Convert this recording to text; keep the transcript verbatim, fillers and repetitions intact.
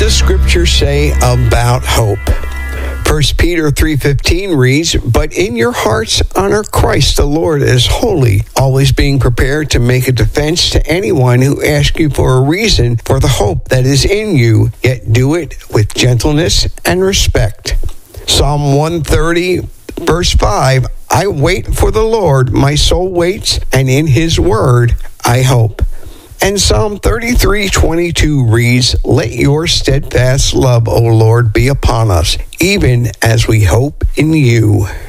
the scriptures say about hope? First Peter three fifteen reads, "But in your hearts honor Christ the Lord as holy, always being prepared to make a defense to anyone who asks you for a reason for the hope that is in you, yet do it with gentleness and respect." Psalm one thirty, verse five, "I wait for the Lord, my soul waits, and in his word I hope." And Psalm thirty-three twenty-two reads, "Let your steadfast love, O Lord, be upon us, even as we hope in you."